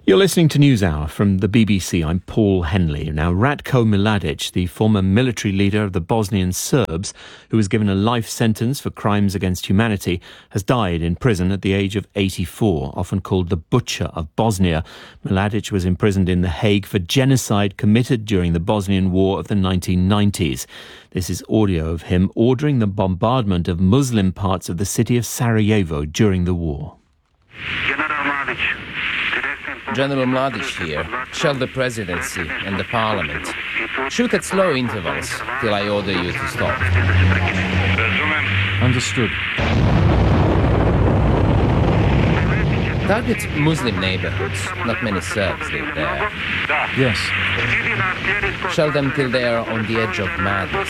You're listening to NewsHour from the BBC. I'm Paul Henley. Now, Ratko Mladic, the former military leader of the Bosnian Serbs, who was given a life sentence for crimes against humanity, has died in prison at the age of 84, often called the Butcher of Bosnia. Mladic was imprisoned in The Hague for genocide committed during the Bosnian War of the 1990s. This is audio of him ordering the bombardment of Muslim parts of the city of Sarajevo during the war. General Mladic here, shall the presidency and the parliament. Shoot at slow intervals till I order you to stop. Understood. Target Muslim neighborhoods. Not many Serbs live there. Yes. Shell them till they are on the edge of madness.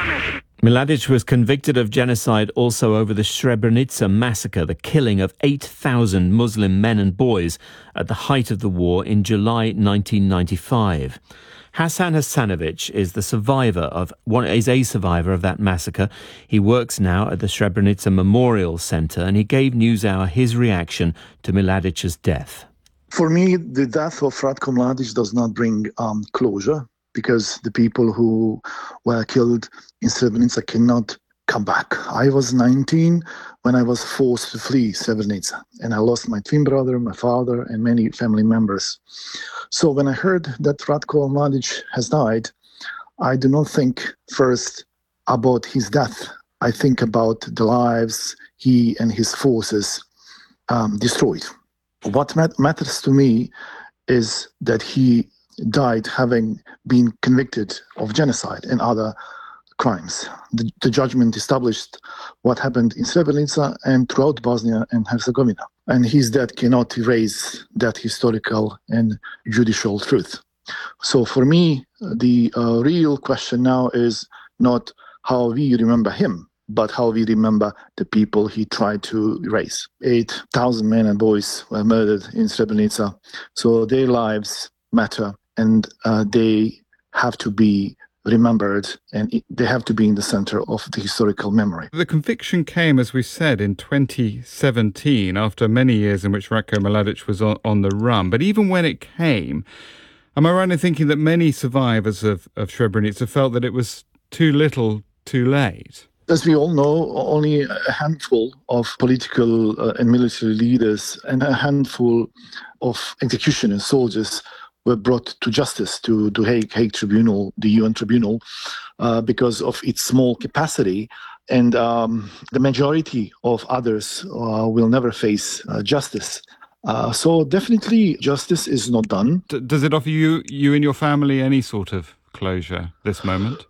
Mladic was convicted of genocide also over the Srebrenica massacre, the killing of 8,000 Muslim men and boys at the height of the war in July 1995. Hassan Hassanovic is a survivor of that massacre. He works now at the Srebrenica Memorial Centre, and he gave NewsHour his reaction to Mladic's death. For me, the death of Ratko Mladic does not bring closure, because the people who were killed in Srebrenica cannot come back. I was 19 when I was forced to flee Srebrenica, and I lost my twin brother, my father, and many family members. So when I heard that Ratko Mladic has died, I do not think first about his death. I think about the lives he and his forces destroyed. What matters to me is that he died having been convicted of genocide and other crimes. The judgment established what happened in Srebrenica and throughout Bosnia and Herzegovina. And his death cannot erase that historical and judicial truth. So for me, the real question now is not how we remember him, but how we remember the people he tried to erase. 8,000 men and boys were murdered in Srebrenica, so their lives matter. And they have to be remembered, and they have to be in the center of the historical memory. The conviction came, as we said, in 2017, after many years in which Ratko Mladic was on the run. But even when it came, am I right in thinking that many survivors of Srebrenica felt that it was too little, too late? As we all know, only a handful of political and military leaders and a handful of executioners, soldiers, were brought to justice, to the Hague Tribunal, the UN Tribunal, because of its small capacity. And the majority of others will never face justice. So definitely justice is not done. Does it offer you and your family any sort of closure, this moment?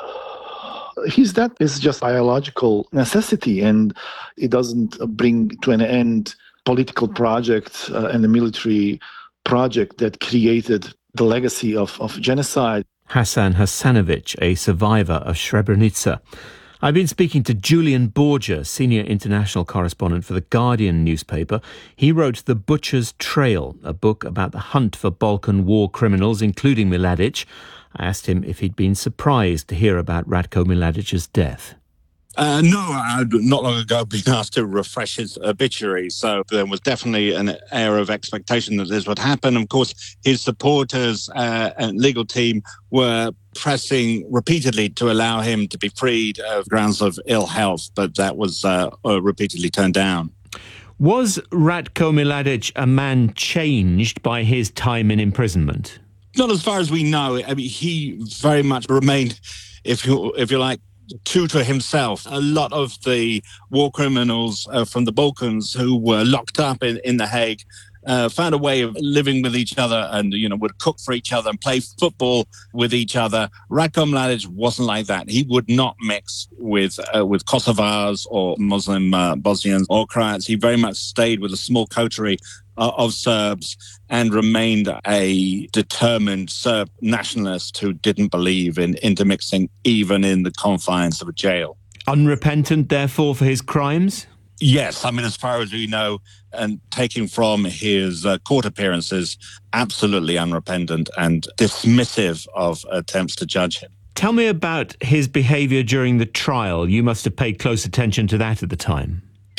His death is just biological necessity, and it doesn't bring to an end political project and the military project that created the legacy of genocide. Hassan Hassanovic, a survivor of Srebrenica. I've been speaking to Julian Borger, senior international correspondent for The Guardian newspaper. He wrote The Butcher's Trail, a book about the hunt for Balkan war criminals, including Mladic. I asked him if he'd been surprised to hear about Ratko Mladic's death. No, not long ago being asked to refresh his obituary, so there was definitely an air of expectation that this would happen. Of course, his supporters and legal team were pressing repeatedly to allow him to be freed of grounds of ill health, but that was repeatedly turned down. Was Ratko Mladic a man changed by his time in imprisonment? Not as far as we know. I mean, he very much remained, if you like, true to himself. A lot of the war criminals from the Balkans who were locked up in The Hague found a way of living with each other and, would cook for each other and play football with each other. Ratko Mladic wasn't like that. He would not mix with Kosovars or Muslim Bosnians or Croats. He very much stayed with a small coterie of Serbs and remained a determined Serb nationalist who didn't believe in intermixing even in the confines of a jail. Unrepentant, therefore, for his crimes? Yes, I mean, as far as we know, and taking from his court appearances, absolutely unrepentant and dismissive of attempts to judge him. Tell me about his behaviour during the trial. You must have paid close attention to that at the time.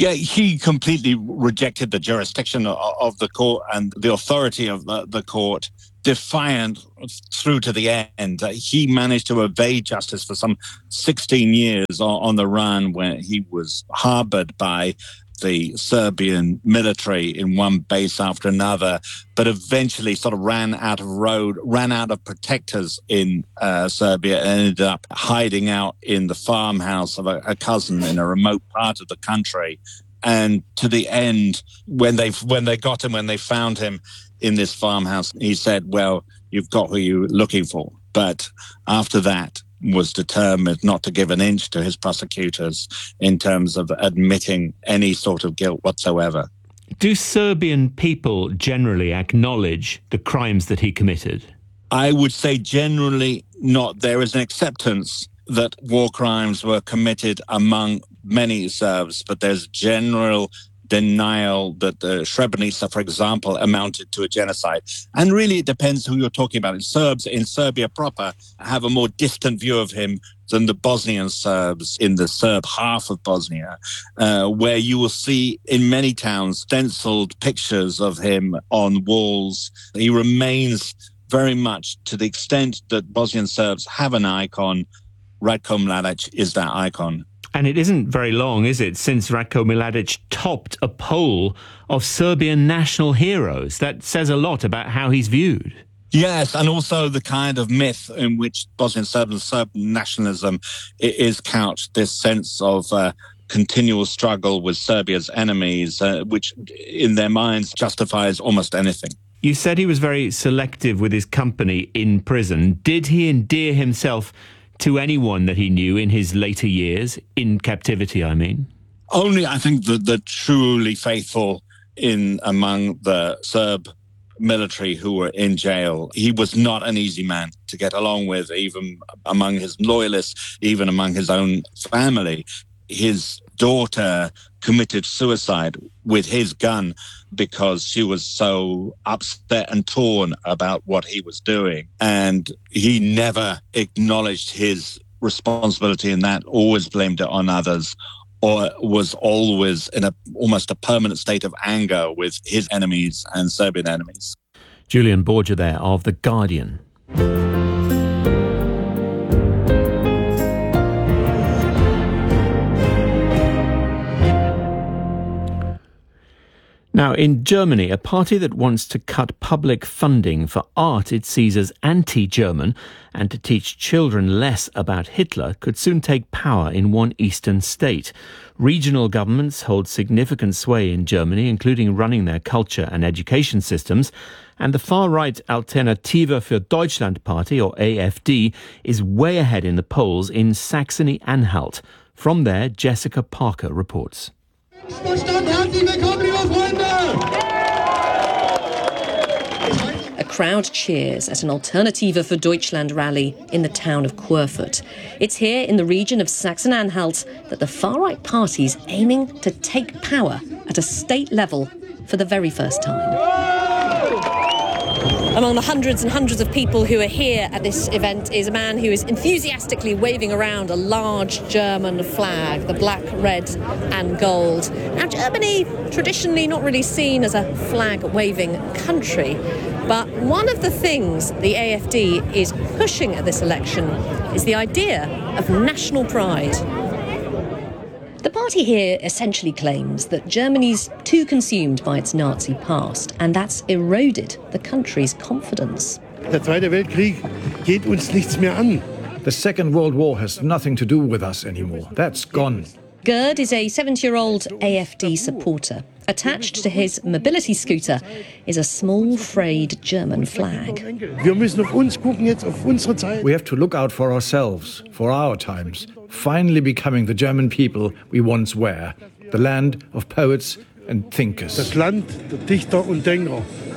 Yeah, he completely rejected the jurisdiction of the court and the authority of the court, defiant through to the end. He managed to evade justice for some 16 years on the run, where he was harbored by the Serbian military in one base after another, but eventually sort of ran out of protectors in Serbia, and ended up hiding out in the farmhouse of a cousin in a remote part of the country. And to the end, when they found him in this farmhouse, he said, well, you've got what you were looking for. But after that, was determined not to give an inch to his prosecutors in terms of admitting any sort of guilt whatsoever. Do Serbian people generally acknowledge the crimes that he committed? I would say generally not. There is an acceptance that war crimes were committed among many Serbs, but there's general denial that the Srebrenica, for example, amounted to a genocide. And really, it depends who you're talking about. Serbs in Serbia proper have a more distant view of him than the Bosnian Serbs in the Serb half of Bosnia, where you will see in many towns stenciled pictures of him on walls. He remains very much, to the extent that Bosnian Serbs have an icon, Ratko Mladic is that icon. And it isn't very long, is it, since Ratko Mladic topped a poll of Serbian national heroes? That says a lot about how he's viewed. Yes, and also the kind of myth in which Bosnian Serb nationalism is couched, this sense of continual struggle with Serbia's enemies, which in their minds justifies almost anything. You said he was very selective with his company in prison. Did he endear himself to anyone that he knew in his later years, in captivity, I mean? Only, I think, the truly faithful among the Serb military who were in jail. He was not an easy man to get along with, even among his loyalists, even among his own family. His daughter committed suicide with his gun because she was so upset and torn about what he was doing. And he never acknowledged his responsibility in that, always blamed it on others, or was always in almost a permanent state of anger with his enemies and Serbian enemies. Julian Borger there of The Guardian. Now, in Germany, a party that wants to cut public funding for art it sees as anti-German and to teach children less about Hitler could soon take power in one eastern state. Regional governments hold significant sway in Germany, including running their culture and education systems. And the far-right Alternative für Deutschland party, or AfD, is way ahead in the polls in Saxony-Anhalt. From there, Jessica Parker reports. A crowd cheers at an Alternative für Deutschland rally in the town of Querfurt. It's here in the region of Saxony-Anhalt that the far-right party's aiming to take power at a state level for the very first time. Among the hundreds and hundreds of people who are here at this event is a man who is enthusiastically waving around a large German flag, the black, red and gold. Now, Germany, traditionally not really seen as a flag-waving country, but one of the things the AfD is pushing at this election is the idea of national pride. The party here essentially claims that Germany's too consumed by its Nazi past, and that's eroded the country's confidence. Der Zweite Weltkrieg geht uns nichts mehr an. The Second World War has nothing to do with us anymore. That's gone. Gerd is a 70-year-old AfD supporter. Attached to his mobility scooter is a small frayed German flag. Wir müssen auf uns gucken jetzt, auf unsere Zeit. We have to look out for ourselves, for our times, finally becoming the German people we once were, the land of poets and thinkers. Das Land der Dichter und Denker.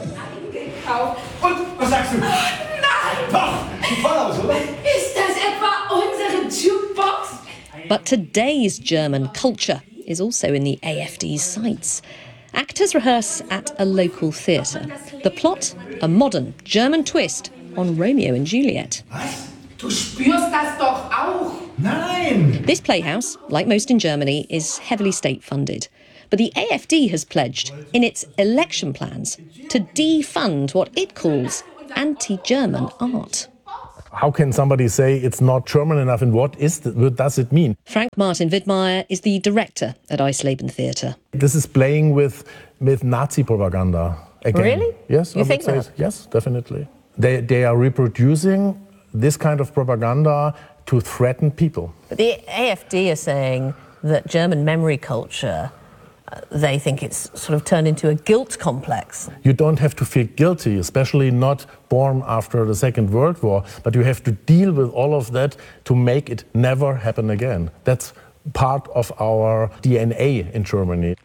Und was sagst du? Nein! Doch! Voll aus, oder? Ist das etwa unsere Jukebox? But today's German culture is also in the AfD's sights. Actors rehearse at a local theatre. The plot, a modern German twist on Romeo and Juliet. Was? Du spürst das doch auch! Nein! This playhouse, like most in Germany, is heavily state-funded. But the AfD has pledged in its election plans to defund what it calls anti-German art. How can somebody say it's not German enough, and what does it mean? Frank Martin Widmeyer is the director at Eisleben Theatre. This is playing with Nazi propaganda again. Really? Yes, you think say that? Yes, definitely. They are reproducing this kind of propaganda to threaten people. But the AfD are saying that German memory culture, they think it's sort of turned into a guilt complex. You don't have to feel guilty, especially not born after the Second World War, but you have to deal with all of that to make it never happen again. That's part of our DNA in Germany.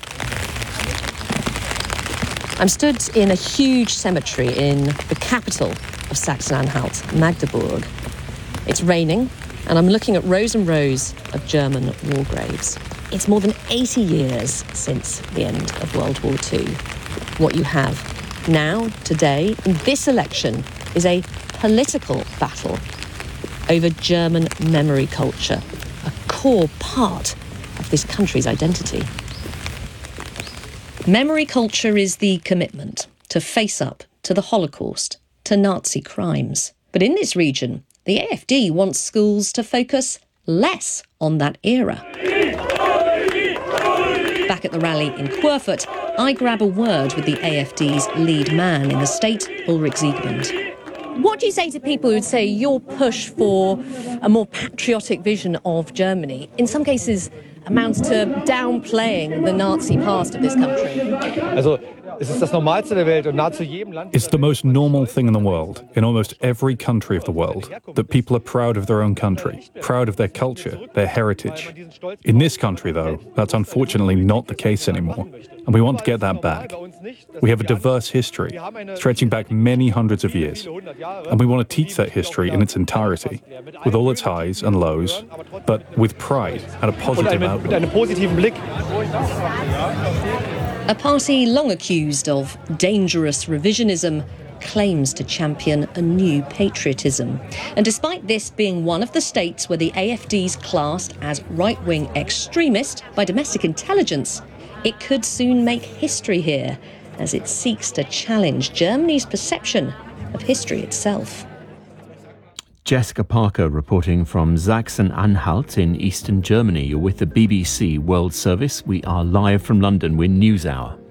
I'm stood in a huge cemetery in the capital of Saxony-Anhalt, Magdeburg. It's raining, and I'm looking at rows and rows of German war graves. It's more than 80 years since the end of World War II. What you have now, today, in this election, is a political battle over German memory culture, a core part of this country's identity. Memory culture is the commitment to face up to the Holocaust, to Nazi crimes. But in this region, the AfD wants schools to focus less on that era. Back at the rally in Querfurt, I grab a word with the AfD's lead man in the state, Ulrich Siegmund. What do you say to people who would say your push for a more patriotic vision of Germany, in some cases, amounts to downplaying the Nazi past of this country? It's the most normal thing in the world, in almost every country of the world, that people are proud of their own country, proud of their culture, their heritage. In this country, though, that's unfortunately not the case anymore, and we want to get that back. We have a diverse history, stretching back many hundreds of years, and we want to teach that history in its entirety, with all its highs and lows, but with pride and a positive outlook. A party long accused of dangerous revisionism claims to champion a new patriotism. And despite this being one of the states where the AfD's classed as right-wing extremist by domestic intelligence, it could soon make history here as it seeks to challenge Germany's perception of history itself. Jessica Parker reporting from Sachsen-Anhalt in eastern Germany. You're with the BBC World Service. We are live from London with NewsHour.